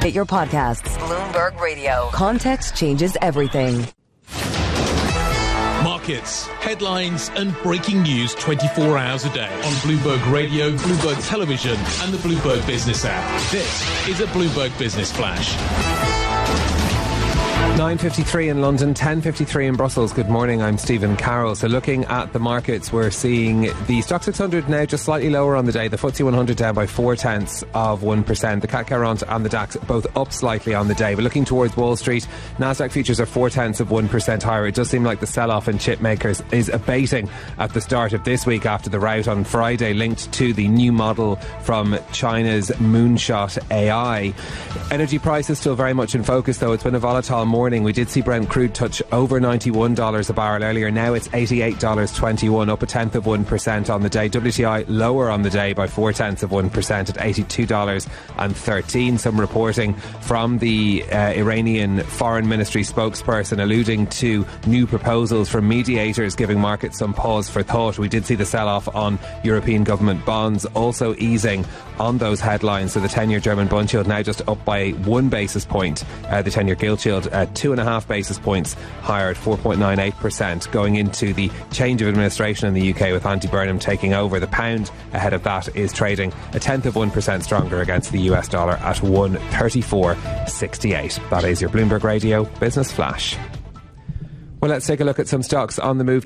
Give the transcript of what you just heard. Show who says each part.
Speaker 1: Get your podcasts. Bloomberg Radio. Context changes everything.
Speaker 2: Markets, headlines and breaking news 24 hours a day on Bloomberg Radio, Bloomberg Television and the Bloomberg Business app. This is a Bloomberg Business Flash.
Speaker 3: 9:53 in London, 10:53 in Brussels. Good morning, I'm Stephen Carroll. So looking at the markets, we're seeing the Stoxx 600 now just slightly lower on the day. The FTSE 100 down by 0.4%. The CAC 40 and the DAX both up slightly on the day. But looking towards Wall Street, Nasdaq futures are 0.4% higher. It does seem like the sell-off in chip makers is abating at the start of this week after the rout on Friday linked to the new model from China's Moonshot AI. Energy prices still very much in focus, though. It's been a volatile morning. We did see Brent crude touch over $91 a barrel earlier. Now it's $88.21, up 0.1% on the day. WTI lower on the day by 0.4% at $82.13. Some reporting from the Iranian Foreign Ministry spokesperson alluding to new proposals from mediators, giving markets some pause for thought. We did see the sell-off on European government bonds also easing on those headlines. So the 10-year German bond yield now just up by 1 basis point. The 10-year gilt yield 2.5 basis points higher at 4.98%, going into the change of administration in the UK with Andy Burnham taking over. The pound ahead of that is trading 0.1% stronger against the US dollar at 134.68. That is your Bloomberg Radio Business Flash. Well, let's take a look at some stocks on the move